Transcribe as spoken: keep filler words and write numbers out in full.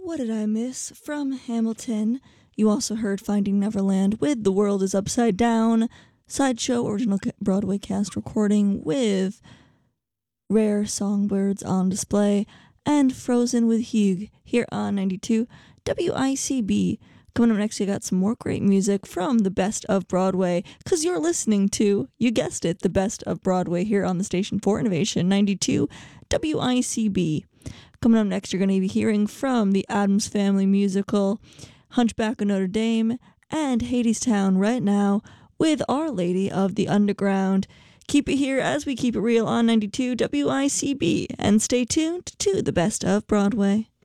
What did I miss from Hamilton? You also heard Finding Neverland with The World is Upside Down, Sideshow original Broadway cast recording with Rare Songbirds on Display, and Frozen with Hugh here on ninety-two W I C B. Coming up next, you got some more great music from the Best of Broadway, because you're listening to, you guessed it, the Best of Broadway here on the station for Innovation ninety-two W I C B. Coming up next, you're going to be hearing from the Addams Family musical, Hunchback of Notre Dame, and Hadestown right now with Our Lady of the Underground. Keep it here as we keep it real on ninety-two W I C B, and stay tuned to the Best of Broadway.